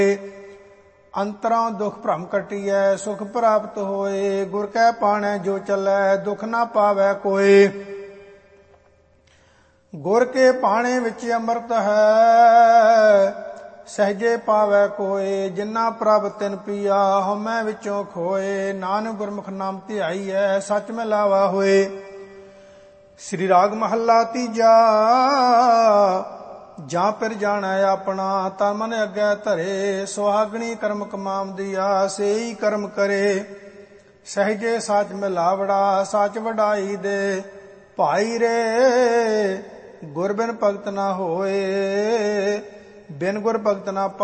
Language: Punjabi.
ਅੰਤਰਾਂ ਦੁਖ ਭ੍ਰਮ ਕਟਿਐ ਸੁਖ ਪ੍ਰਾਪਤ ਹੋਏ। ਗੁਰ ਕੈ ਪਾਣੈ ਜੋ ਚੱਲੈ ਦੁਖ ਨਾ ਪਾਵੈ ਕੋਇ। ਗੁਰ ਕੇ ਪਾਣੇ ਵਿੱਚ ਅੰਮ੍ਰਿਤ ਹੈ ਸਹਿਜੇ ਪਾਵੈ ਕੋਇ। ਜਿਨਾ ਪ੍ਰਭ ਤਿਨ ਪੀਆ ਹਉਮੈ ਵਿੱਚੋਂ ਖੋਏ। ਨਾਨਕ ਗੁਰਮੁਖ ਨਾਮ ਧਿਆਈਐ ਸਚ ਮਿਲਾਵਾ ਹੋਏ। ਸ੍ਰੀ ਰਾਗ ਮਹੱਲਾ ਤੀਜਾ। ਜਾਂ ਫਿਰ ਜਾਣੈ ਆਪਣਾ ਤਨ ਮਨ ਅੱਗੇ ਧਰੇ। ਸੁਹਾਗਣੀ ਕਰਮ ਕਮਾਮ ਦੀਆ ਸੇਈ ਕਰਮ ਕਰੇ। ਸਹਿਜੇ ਸਾਚ ਮਿਲਾਵੜਾ ਸੱਚ ਵਡਾਈ ਦੇ। ਭਾਈ ਰੇ ਗੁਰ ਬਿਨ ਭਗਤ ਨਾ ਹੋਏ। ਬਿਨ ਗੁਰ ਭਗਤ ਨਾ